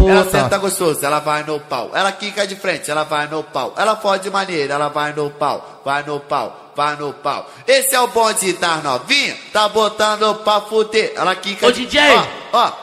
Ela senta gostoso, ela vai no pau. Ela quica de frente, ela vai no pau. Ela fode de maneira, ela vai no pau. Vai no pau, vai no pau. Esse é o bonde das novinha, tá botando pra fuder. Ela quica Ô, de... DJ! Ó,